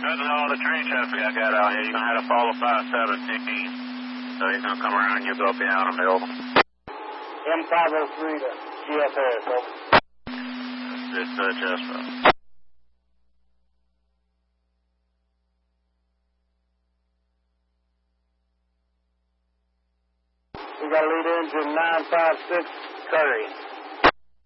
Nothing all the train traffic I got out here. You're going to have to follow 517. So he's going to come around and you'll go beyond him, over. M503 to GFS, over. This Jasper. We got a lead engine 956 Curry.